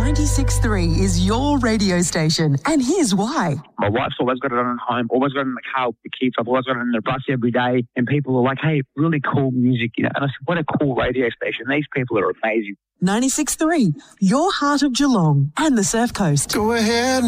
96.3 is your radio station, and here's why. My wife's always got it on at home, always got it in the car with the kids. I've always got it in the bus every day, and people are like, hey, really cool music, you know. And I said, what a cool radio station. These people are amazing. 96.3, your heart of Geelong and the Surf Coast. Go ahead.